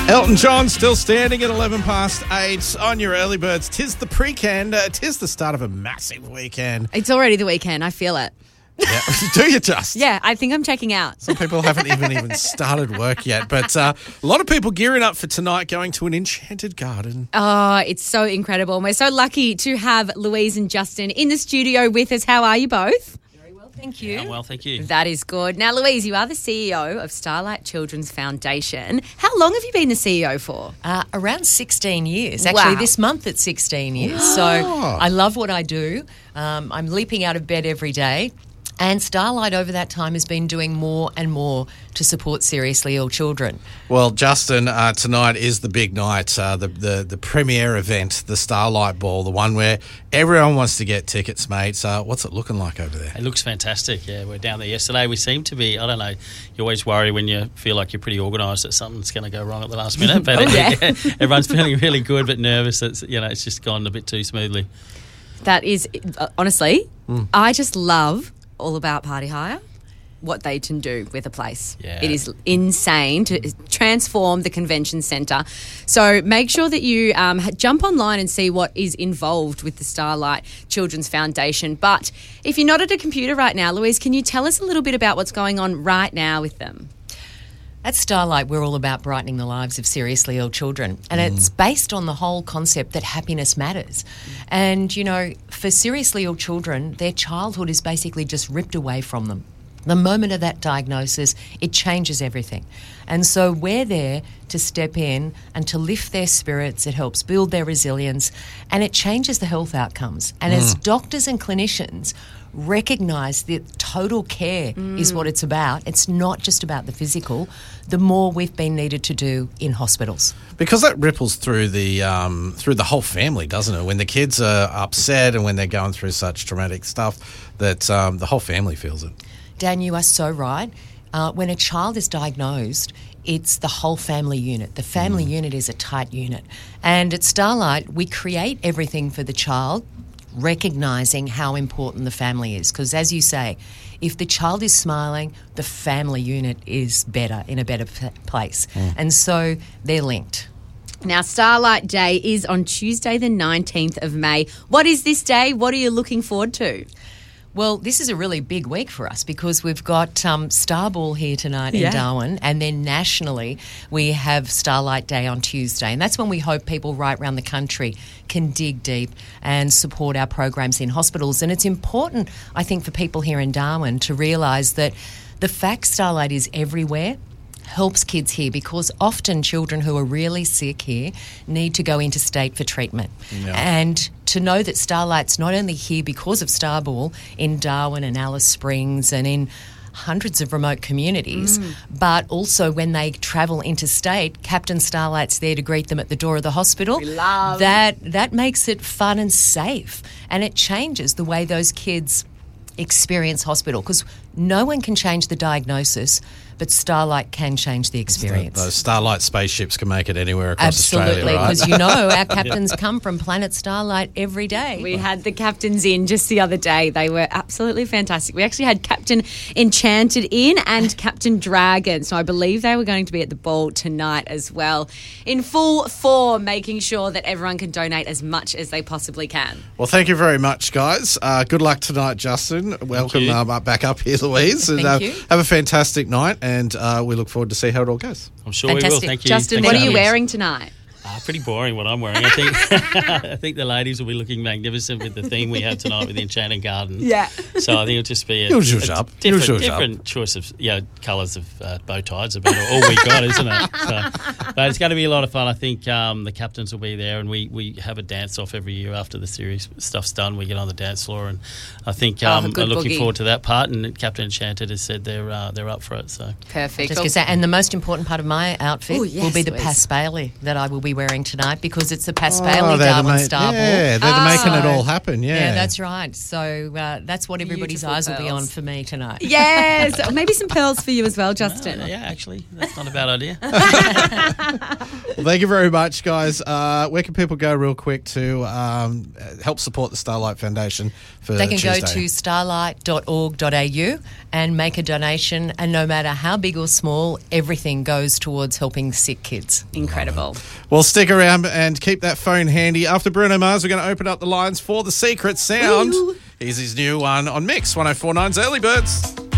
Elton John still standing at 11 past 8 on your early birds. Tis the pre-weekend. Tis the start of a massive weekend. It's already the weekend. I feel it. Yeah. Do you just? Yeah, I think I'm checking out. Some people haven't even started work yet. But a lot of people gearing up for tonight, going to an enchanted garden. Oh, it's so incredible. We're so lucky to have Louise and Justin in the studio with us. How are you both? Thank you. Yeah, well, thank you. That is good. Now, Louise, you are the CEO of Starlight Children's Foundation. How long have you been the CEO for? Around 16 years. Actually, Wow. this month it's 16 years. So I love what I do. I'm leaping out of bed every day. And Starlight over that time has been doing more and more to support seriously ill children. Well, Justin, tonight is the big night, the premiere event, the Starlight Ball, the one where everyone wants to get tickets, mate. So what's it looking like over there? It looks fantastic. Yeah, we're down there yesterday. We seem to be, I don't know, you always worry when you feel like you're pretty organised that something's going to go wrong at the last minute. But everyone's feeling really good but nervous. It's just gone a bit too smoothly. That is, honestly, I just love All About Party Hire, what they can do with a place. Yeah. It is insane to transform the convention centre. So make sure that you jump online and see what is involved with the Starlight Children's Foundation. But if you're not at a computer right now, Louise, can you tell us a little bit about what's going on right now with them? At Starlight, we're all about brightening the lives of seriously ill children. And it's based on the whole concept that happiness matters. And, you know, for seriously ill children, their childhood is basically just ripped away from them. The moment of that diagnosis, it changes everything. And so we're there to step in and to lift their spirits. It helps build their resilience and it changes the health outcomes. And as doctors and clinicians recognise that total care is what it's about, it's not just about the physical, the more we've been needed to do in hospitals. Because that ripples through the whole family, doesn't it? When the kids are upset and when they're going through such traumatic stuff, that the whole family feels it. Dan, you are so right. When a child is diagnosed, it's the whole family unit. The family unit is a tight unit. And at Starlight, we create everything for the child, recognising how important the family is. Because as you say, if the child is smiling, the family unit is better, in a better place. And so they're linked. Now, Starlight Day is on Tuesday the 19th of May. What is this day? What are you looking forward to? Well, this is a really big week for us because we've got Star Ball here tonight in Darwin, and then nationally we have Starlight Day on Tuesday, and that's when we hope people right around the country can dig deep and support our programs in hospitals. And it's important, I think, for people here in Darwin to realise that the fact Starlight is everywhere helps kids here, because often children who are really sick here need to go interstate for treatment. And to know that Starlight's not only here because of Star Ball in Darwin and Alice Springs and in hundreds of remote communities, but also when they travel interstate, Captain Starlight's there to greet them at the door of the hospital. We love that makes it fun and safe, and it changes the way those kids experience hospital, because no one can change the diagnosis, but Starlight can change the experience. Those Starlight spaceships can make it anywhere across Australia, Absolutely, right? because you know our captains come from Planet Starlight every day. We had the captains in just the other day. They were absolutely fantastic. We actually had Captain Enchanted in and Captain Dragon. So I believe they were going to be at the ball tonight as well, in full form, making sure that everyone can donate as much as they possibly can. Well, thank you very much, guys. Good luck tonight, Justin. Welcome back up here, Louise. And, Thank you. Have a fantastic night, and we look forward to see how it all goes. I'm sure Fantastic. we will. Thank you. Justin, Thanks what for are you having us. wearing tonight? Pretty boring what I'm wearing. I think I think the ladies will be looking magnificent with the theme we have tonight with the Enchanted Garden. Yeah. So I think it'll just be different choice of colours of bow ties. About all we got, isn't it? So, but it's going to be a lot of fun. I think the captains will be there, and we have a dance off every year after the series stuff's done. We get on the dance floor, and I think I'm looking boogie. forward to that part. And Captain Enchanted has said they're up for it. So Perfect. Just gonna say, and the most important part of my outfit Oh, yes, will be the Louise. Pass Bailey that I will be wearing wearing tonight because it's a Paspaley Darwin Star Ball. Yeah, they're making it all happen. Yeah, that's right. So that's what everybody's eyes will be on for me tonight. Yes, maybe some pearls for you as well, Justin. Yeah, actually, that's not a bad idea. Well, thank you very much, guys. Where can people go real quick to help support the Starlight Foundation for They can Tuesday? go to starlight.org.au and make a donation, and no matter how big or small, everything goes towards helping sick kids. Incredible. Well, stick around and keep that phone handy. After Bruno Mars, we're going to open up the lines for The Secret Sound. Woo. Here's his new one on Mix 104.9's Early Birds.